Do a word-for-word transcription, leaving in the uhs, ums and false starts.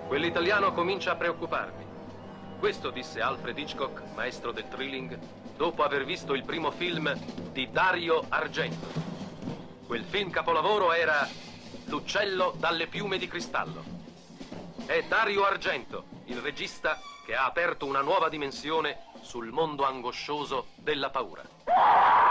Quell'italiano comincia a preoccuparmi. Questo disse Alfred Hitchcock, maestro del thrilling, dopo aver visto il primo film di Dario Argento. Quel film capolavoro era L'uccello dalle piume di cristallo. È Dario Argento, il regista che ha aperto una nuova dimensione sul mondo angoscioso della paura.